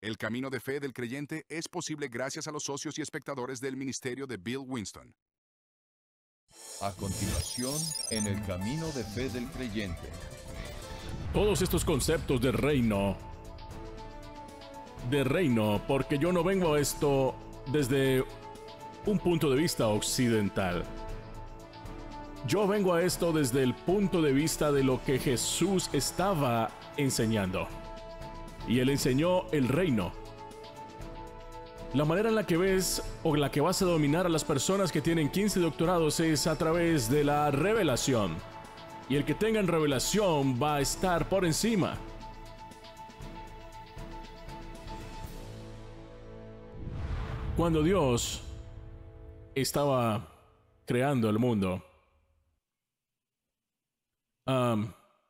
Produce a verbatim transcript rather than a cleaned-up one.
El camino de fe del creyente es posible gracias a los socios y espectadores del ministerio de Bill Winston. A continuación, en el camino de fe del creyente. Todos estos conceptos de reino, de reino, porque yo no vengo a esto desde un punto de vista occidental. Yo vengo a esto desde el punto de vista de lo que Jesús estaba enseñando. Y Él enseñó el reino. La manera en la que ves o la que vas a dominar a las personas que tienen quince doctorados es a través de la revelación. Y el que tenga revelación va a estar por encima. Cuando Dios estaba creando el mundo, um,